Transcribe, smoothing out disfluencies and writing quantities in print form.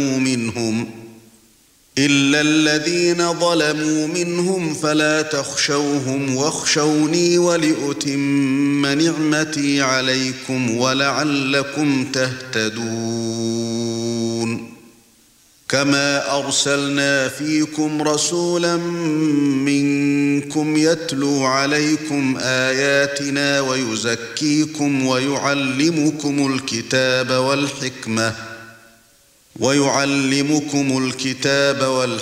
إلا الذين ظلموا منهم فلا تخشوهم واخشوني ولأتم نعمتي عليكم ولعلكم تهتدون كما أرسلنا فيكم رسولا منكم يتلو عليكم آياتنا ويزكيكم ويعلمكم الكتاب والحكمة